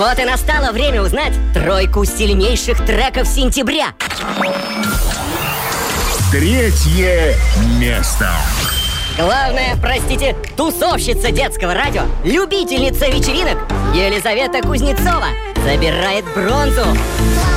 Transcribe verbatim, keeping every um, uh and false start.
Вот и настало время узнать тройку сильнейших треков сентября. Третье место. Главная, простите, тусовщица детского радио, любительница вечеринок Елизавета Кузнецова забирает бронзу.